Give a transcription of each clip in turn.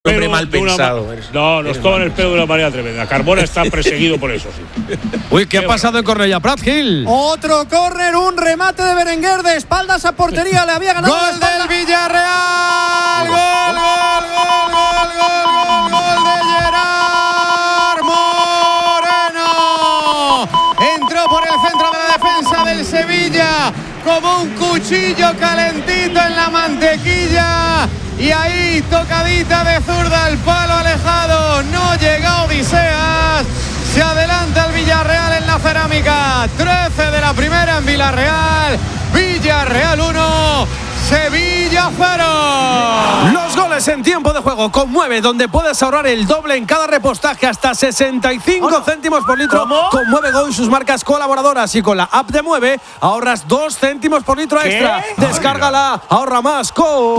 hombre mal pensado. No, nos toman el pelo de una manera tremenda. Carmona está perseguido por eso, sí. Uy, ¿qué ha pasado en Cornellà Prat, Gil? Otro córner, un remate de Berenguer de espaldas a portería. Le había ganado. ¡Gol del Villarreal! ¡Gol de Gerard Moreno! Entró por el centro de la defensa del Sevilla como un cuchillo calentito en la mantequilla. Y ahí, tocadita de zurda al palo alejado. No llega Odiseas. Se adelanta el Villarreal en la cerámica. 13 de la primera en Villarreal. Villarreal 1, Sevilla 0. Los goles en tiempo de juego con Mueve, donde puedes ahorrar el doble en cada repostaje, hasta 65 céntimos por litro. Con Mueve Go y sus marcas colaboradoras, y con la app de Mueve ahorras 2 céntimos por litro extra. Descárgala, ahorra más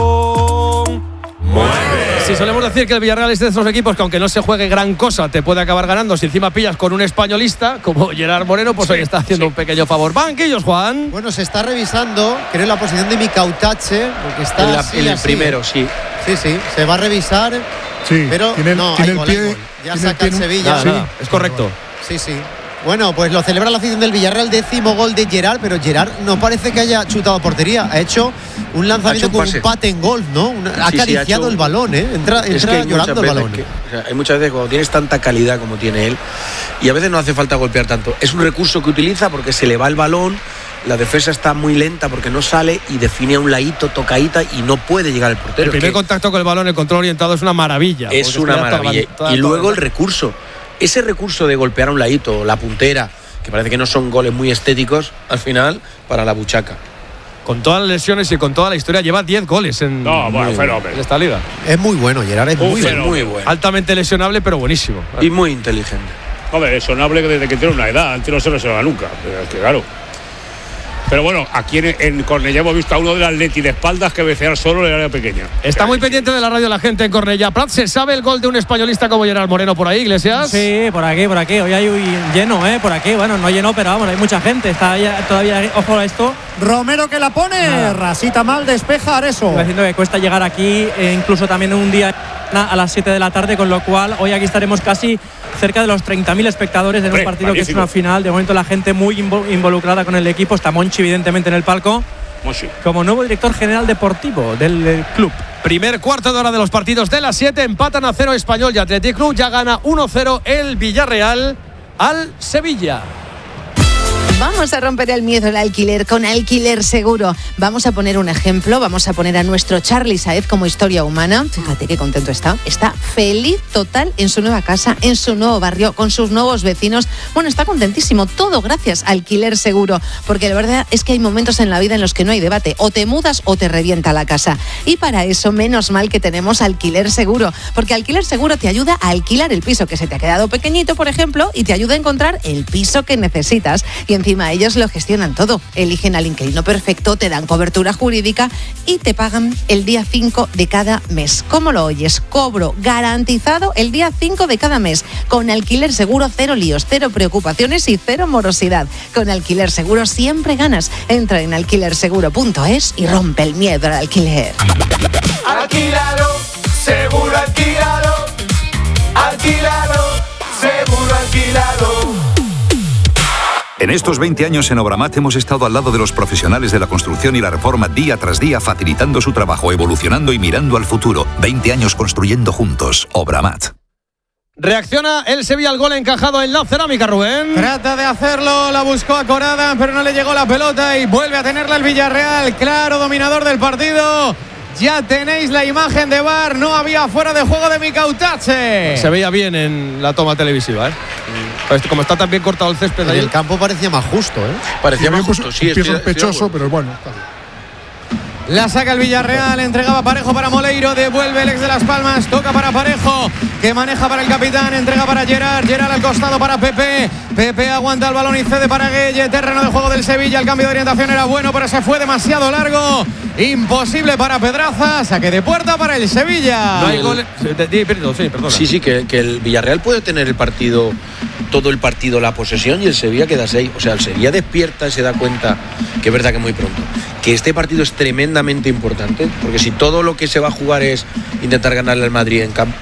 con Mueve. Sí, solemos decir que el Villarreal es de esos equipos que, aunque no se juegue gran cosa, te puede acabar ganando si encima pillas con un españolista como Gerard Moreno. Pues hoy está haciendo un pequeño favor. Banquillos, Juan. Bueno, se está revisando, creo, la posición de Mikautache, porque está en el primero, sí. Sí, se va a revisar. Sí, pero tiene hay gol. Ya saca el Sevilla. Nada, es correcto. Sí. Bueno, pues lo celebra la afición del Villarreal, 10º gol de Gerard, pero Gerard no parece que haya chutado a portería. Ha hecho un lanzamiento con un pate en gol, ¿no? Ha acariciado el balón, ¿eh? Entra llorando el balón. Hay muchas veces cuando tienes tanta calidad como tiene él, y a veces no hace falta golpear tanto. Es un recurso que utiliza porque se le va el balón, la defensa está muy lenta porque no sale y define a un ladito, tocadita, y no puede llegar al portero. El primer contacto con el balón, el control orientado, es una maravilla. Es una maravilla. Y luego el recurso. Ese recurso de golpear a un ladito, la puntera, que parece que no son goles muy estéticos, al final, para la buchaca. Con todas las lesiones y con toda la historia, lleva 10 goles en esta liga. Es muy bueno, Gerard, es muy bueno. Altamente lesionable, pero buenísimo. Y muy inteligente. Hombre, lesionable desde que tiene una edad, antes no se lesiona nunca. Que claro. Pero bueno, aquí en Cornellà hemos visto a uno del Atleti de espaldas que becear solo en el área pequeña. Está muy pendiente de la radio la gente en Cornellà Prat. ¿Se sabe el gol de un españolista como Gerard Moreno por ahí, Iglesias? Sí, por aquí. Hoy hay lleno, por aquí. Bueno, no lleno, pero vamos, hay mucha gente. Está todavía, ojo a esto. Romero que la pone, rasita mal, despeja Areso. Estoy diciendo que cuesta llegar aquí, incluso también un día a las 7 de la tarde, con lo cual hoy aquí estaremos casi cerca de los 30.000 espectadores en un partido magnífico, que es una final. De momento la gente muy involucrada con el equipo. Está Monchi evidentemente en el palco, como nuevo director general deportivo del club. Primer cuarto de hora de los partidos de las 7. Empatan a 0 Español y Athletic Club. Ya gana 1-0 el Villarreal al Sevilla. Vamos a romper el miedo al alquiler con Alquiler Seguro. Vamos a poner un ejemplo, vamos a poner a nuestro Charly Saez como historia humana. Fíjate qué contento está. Está feliz total en su nueva casa, en su nuevo barrio, con sus nuevos vecinos. Bueno, está contentísimo. Todo gracias a Alquiler Seguro. Porque la verdad es que hay momentos en la vida en los que no hay debate. O te mudas o te revienta la casa. Y para eso, menos mal que tenemos Alquiler Seguro. Porque Alquiler Seguro te ayuda a alquilar el piso que se te ha quedado pequeñito, por ejemplo, y te ayuda a encontrar el piso que necesitas. Y encima ellos lo gestionan todo. Eligen al inquilino perfecto, te dan cobertura jurídica y te pagan el día 5 de cada mes. ¿Cómo lo oyes? Cobro garantizado el día 5 de cada mes. Con Alquiler Seguro, 0 líos, 0 preocupaciones y 0 morosidad. Con Alquiler Seguro siempre ganas. Entra en alquilerseguro.es y rompe el miedo al alquiler. Alquilalo, seguro alquilalo. Alquilalo, seguro alquilalo. En estos 20 años en Obramat hemos estado al lado de los profesionales de la construcción y la reforma día tras día, facilitando su trabajo, evolucionando y mirando al futuro. 20 años construyendo juntos. Obramat. Reacciona el Sevilla al gol encajado en la cerámica, Rubén. Trata de hacerlo, la buscó a Corada, pero no le llegó la pelota y vuelve a tenerla el Villarreal. Claro, dominador del partido. Ya tenéis la imagen de VAR, no había fuera de juego de Mikautache. Se veía bien en la toma televisiva, Pues como está tan bien cortado el césped ahí. El campo parecía más justo, Parecía más justo, sí. Es sospechoso, pero bueno. La saca el Villarreal, entregaba Parejo para Moleiro, devuelve el ex de Las Palmas, toca para Parejo, que maneja para el capitán, entrega para Gerard al costado para Pepe. Pepe aguanta el balón y cede para Gueye, terreno de juego del Sevilla. El cambio de orientación era bueno, pero se fue demasiado largo. Imposible para Pedraza, saque de puerta para el Sevilla. No hay goles. Perdona. Sí, que el Villarreal puede tener el partido, todo el partido, la posesión, y el Sevilla queda 6. O sea, el Sevilla despierta y se da cuenta, que es verdad que muy pronto, que este partido es tremendamente importante, porque si todo lo que se va a jugar es intentar ganarle al Madrid en campo,